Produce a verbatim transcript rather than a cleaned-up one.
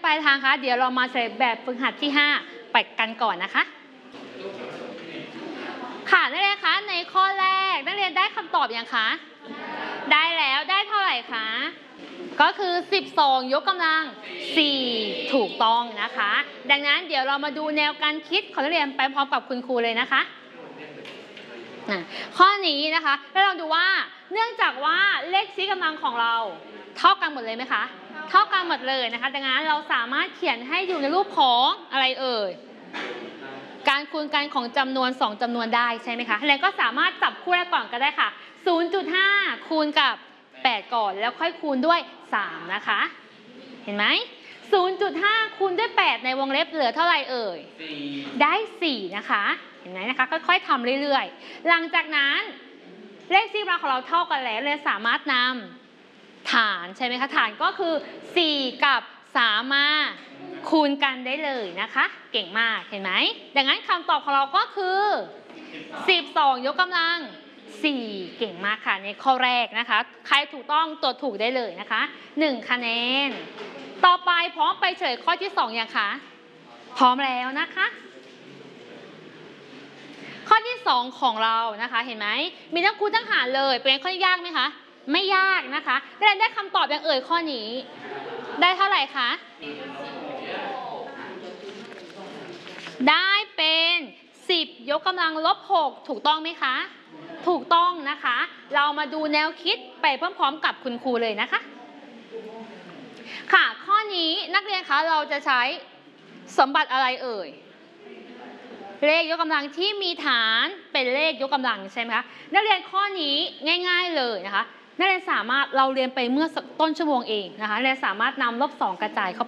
ปลายทางคะเดี๋ยวเรามาเฉลยแบบฝึกหัดที่ห้าไปกันก่อนนะคะค่ะนักเรียนคะในข้อแรกนักเรียนได้คำตอบยังคะได้แล้วได้เท่าไหร่คะก็คือสิบสองยกกำลังสี่ถูกต้องนะคะดังนั้นเดี๋ยวเรามาดูแนวการคิดของนักเรียนไปพร้อมกับคุณครูเลยนะคะข้อนี้นะคะให้เราดูว่าเนื่องจากว่าเลขชี้กำลังของเราเท่ากันหมดเลยไหมคะเท่ากันหมดเลยนะคะดังนั้นเราสามารถเขียนให้อยู่ในรูปของอะไรเอ่ยการคูณกันของจำนวนสองจำนวนได้ใช่ไหมคะแล้วก็สามารถจับคู่แรกก่อนก็ได้ค่ะ ศูนย์จุดห้า คูณกับแปดก่อนแล้วค่อยคูณด้วยสามนะคะเห็นไหม ศูนย์จุดห้า คูณด้วยแปดในวงเล็บเหลือเท่าไหร่เอ่ยได้สี่นะคะเห็นไหมนะคะค่อยๆทำเรื่อยๆหลังจากนั้นเลขชี้กำลังของเราเท่ากันแล้วเลยสามารถนำฐานใช่ไหมคะฐานก็คือสี่กับสามมาคูณกันได้เลยนะคะเก่งมากเห็นไหมดังนั้นคำตอบของเราก็คือสิบสองยกกำลังสี่เก่งมากค่ะในข้อแรกนะคะใครถูกต้องตรวจถูกได้เลยนะคะหนึ่งคะแนนต่อไปพร้อมไปเฉลยข้อที่สองยังคะพร้อมแล้วนะคะข้อที่สองของเรานะคะเห็นไหมมีทั้งคูณทั้งหารเลยเป็นข้อยากไหมคะไม่ยากนะคะได้ได้คำตอบอย่างเอ่ยข้อนี้ได้เท่าไหร่คะได้เป็นสิบยกกำลังลบหกถูกต้องไหมคะถูกต้องนะคะเรามาดูแนวคิดไปพร้อมๆกับคุณครูเลยนะคะค่ะข้อนี้นักเรียนคะเราจะใช้สมบัติอะไรเอ่ยเลขยกกำลังที่มีฐานเป็นเลขยกกำลังใช่ไหมคะนักเรียนข้อนี้ง่ายๆเลยนะคะนักเรียนสามารถเราเรียนไปเมื่อต้นชั่วโมงเองนะคะนักเรียนสามารถนำลบสองกระจายเข้าไป